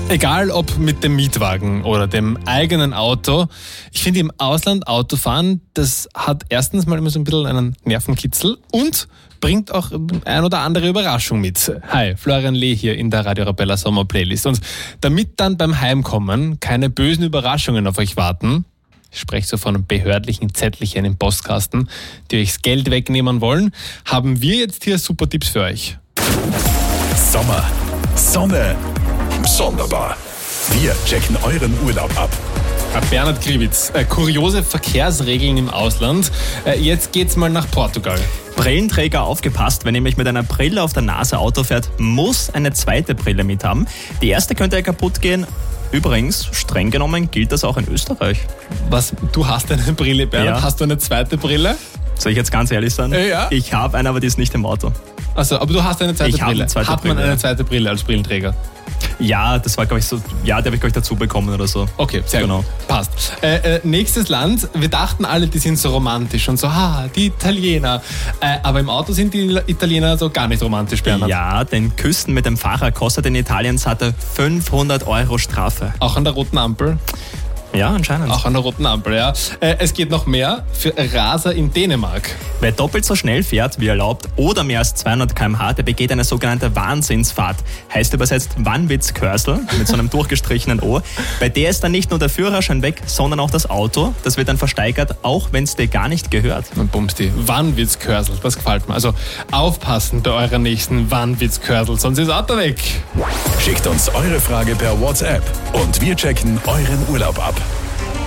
Egal ob mit dem Mietwagen oder dem eigenen Auto. Ich finde im Ausland Autofahren, das hat erstens mal immer so ein bisschen einen Nervenkitzel und bringt auch ein oder andere Überraschung mit. Hi, Florian Lee hier in der Radio Arabella Sommer Playlist. Und damit dann beim Heimkommen keine bösen Überraschungen auf euch warten, ich spreche so von behördlichen Zettelchen im Postkasten, die euch das Geld wegnehmen wollen, haben wir jetzt hier super Tipps für euch. Sommer, Sonne, sonderbar. Wir checken euren Urlaub ab. Bernhard Kriwitz, kuriose Verkehrsregeln im Ausland. Jetzt geht's mal nach Portugal. Brillenträger aufgepasst, wer nämlich mit einer Brille auf der Nase Auto fährt, muss eine zweite Brille mit haben. Die erste könnte ja kaputt gehen. Übrigens, streng genommen gilt das auch in Österreich. Was, du hast eine Brille, Bernhard? Ja. Hast du eine zweite Brille? Soll ich jetzt ganz ehrlich sein? Ja. Ich habe eine, aber die ist nicht im Auto. Also, aber du hast eine zweite Ich habe Brille. eine zweite Hat man Brille, eine zweite Brille als Brillenträger? Ja, das war, glaube ich, so. Ja, die habe ich, glaube ich, dazu bekommen oder so. Okay, sehr Genau. gut. Passt. Nächstes Land. Wir dachten alle, die sind so romantisch und so, die Italiener. Aber im Auto sind die Italiener so gar nicht romantisch, Bernhard. Ja, denn Küsten mit dem Fahrer kostet in Italien satte 500 € Strafe. Auch an der roten Ampel? Ja, anscheinend. Auch an der roten Ampel, ja. Es geht noch mehr für Raser in Dänemark. Wer doppelt so schnell fährt wie erlaubt oder mehr als 200 km/h, der begeht eine sogenannte Wahnsinnsfahrt. Heißt übersetzt Wahnwitzkörsel mit so einem durchgestrichenen O. Bei der ist dann nicht nur der Führerschein weg, sondern auch das Auto. Das wird dann versteigert, auch wenn es dir gar nicht gehört. Bumsti, Wahnwitzkörsel, das gefällt mir. Also aufpassen bei eurer nächsten Wahnwitzkörsel, sonst ist das Auto weg. Schickt uns eure Frage per WhatsApp und wir checken euren Urlaub ab.